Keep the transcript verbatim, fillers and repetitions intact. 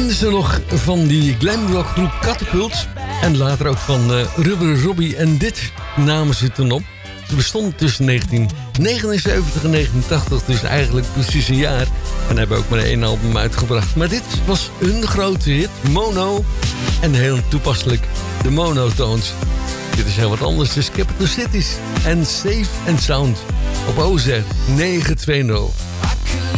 kenden ze nog van die glamrockgroep Catapult. En later ook van uh, Rubber Robbie. En dit namen ze toen op. Ze bestond tussen negentien negenenzeventig en negentien tachtig. Dus eigenlijk precies een jaar. En hebben ook maar één album uitgebracht. Maar dit was een grote hit. Mono. En heel toepasselijk. De Monotones. Dit is heel wat anders. Dus Capital Cities. En Safe and Sound. Op O Z negen twee nul.